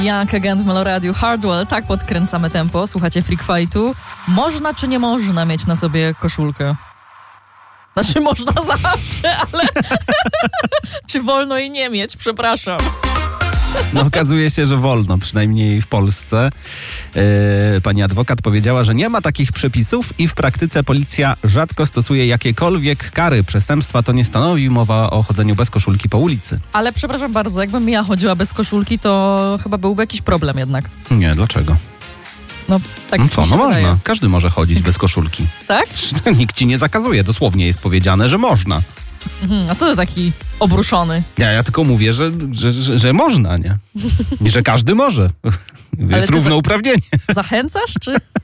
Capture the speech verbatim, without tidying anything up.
Young Agent w Meloradiu Hardwell, tak podkręcamy tempo. Słuchacie Freak Fightu. Można czy nie można mieć na sobie koszulkę? Znaczy można zawsze, ale czy wolno jej nie mieć? Przepraszam. No okazuje się, że wolno, przynajmniej w Polsce. Yy, pani adwokat powiedziała, że nie ma takich przepisów i w praktyce policja rzadko stosuje jakiekolwiek kary. Przestępstwa to nie stanowi, mowa o chodzeniu bez koszulki po ulicy. Ale przepraszam bardzo, jakbym ja chodziła bez koszulki, to chyba byłby jakiś problem jednak. Nie, dlaczego? No tak No co, mi się no wydaje. można. Każdy może chodzić bez koszulki. Tak? Nikt ci nie zakazuje, dosłownie jest powiedziane, że można. Mhm, a co ty taki obruszony? Ja, ja tylko mówię, że, że, że, że można, nie? I że każdy może. Jest ty za- równouprawnienie. Zachęcasz, czy...